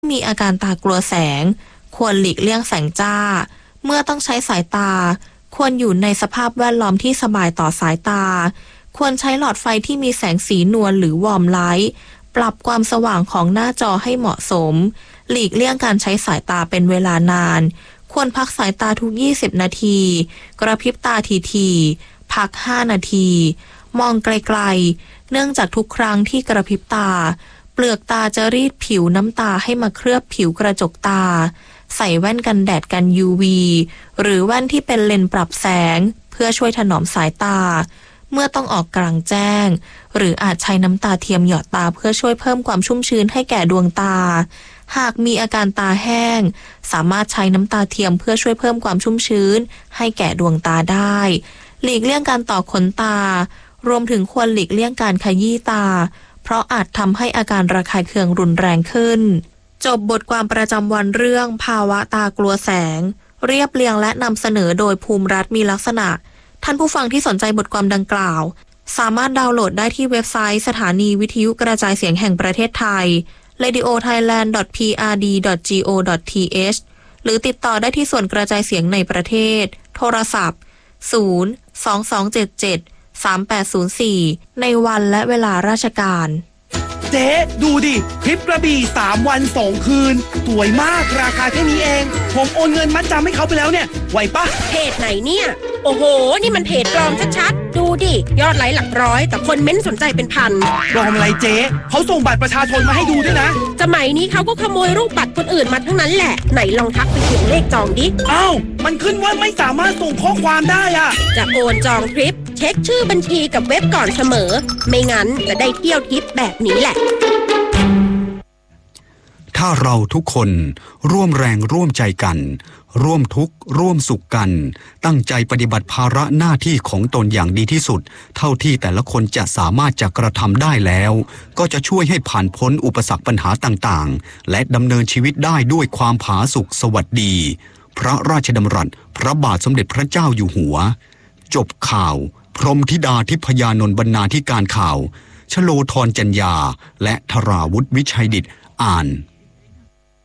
มีอาการตากลัวแสงควรหลีกเลี่ยงแสงจ้าเมื่อต้องใช้สายตาควรอยู่ในสภาพแวดล้อมที่สบายต่อสายตาควรใช้หลอดไฟที่มีแสงสีนวลหรือวอร์มไลท์ปรับความสว่างของหน้าจอให้เหมาะสมหลีกเลี่ยงการใช้สายตาเป็นเวลานานควรพักสายตาทุก20นาทีกระพริบตาทีๆพัก5นาทีมองไกลๆเนื่องจากทุกครั้งที่กระพริบตาเปลือกตาจะรีดผิวน้ำตาให้มาเคลือบผิวกระจกตาใส่แว่นกันแดดกัน UV หรือแว่นที่เป็นเลนส์ปรับแสงเพื่อช่วยถนอมสายตาเมื่อต้องออกกลางแจ้งหรืออาจใช้น้ำตาเทียมหยอดตาเพื่อช่วยเพิ่มความชุ่มชื้นให้แก่ดวงตาหากมีอาการตาแห้งสามารถใช้น้ำตาเทียมเพื่อช่วยเพิ่มความชุ่มชื้นให้แก่ดวงตาได้หลีกเลี่ยงการต่อขนตารวมถึงควรหลีกเลี่ยงการขยี้ตาเพราะอาจทำให้อาการระคายเคืองรุนแรงขึ้นจบบทความประจำวันเรื่องภาวะตากลัวแสงเรียบเรียงและนำเสนอโดยภูมิรัฐมีลักษณะท่านผู้ฟังที่สนใจบทความดังกล่าวสามารถดาวน์โหลดได้ที่เว็บไซต์สถานีวิทยุกระจายเสียงแห่งประเทศไทย radiothailand.prd.go.th หรือติดต่อได้ที่ส่วนกระจายเสียงในประเทศโทรศัพท์022773804ในวันและเวลาราชการเจ๊ดูดิทริปกระบี่3วัน2คืนสวยมากราคาแค่นี้เองผมโอนเงินมัดจำให้เขาไปแล้วเนี่ยไหวปะเพจไหนเนี่ยโอ้โหนี่มันเพจปลอมชัดๆดูดิยอดไลค์หลักร้อยแต่คนเม้นสนใจเป็นพันปลอมอะไรเจ๊เขาส่งบัตรประชาชนมาให้ดูด้วยนะสมัยนี้เขาก็ขโมยรูปบัตรคนอื่นมาทั้งนั้นแหละไหนลองทักไปเขียนเลขจองดิอ้าวมันขึ้นว่าไม่สามารถส่งข้อความได้อ่ะจะโอนจองทริปเช็คชื่อบัญชีกับเว็บก่อนเสมอไม่งั้นจะได้เที่ยวทริปแบบนี้แหละถ้าเราทุกคนร่วมแรงร่วมใจกันร่วมทุกข์ร่วมสุขกันตั้งใจปฏิบัติภาระหน้าที่ของตนอย่างดีที่สุดเท่าที่แต่ละคนจะสามารถจะกระทำได้แล้วก็จะช่วยให้ผ่านพ้นอุปสรรคปัญหาต่างๆและดำเนินชีวิตได้ด้วยความผาสุกสวัสดีพระราชดำรัสพระบาทสมเด็จพระเจ้าอยู่หัวจบข่าวพรหมธิดาทิพยานนท์บรรณาธิการข่าวชโลธรจัญญาและธราวุฒิวิชัยดิษฐ์อ่าน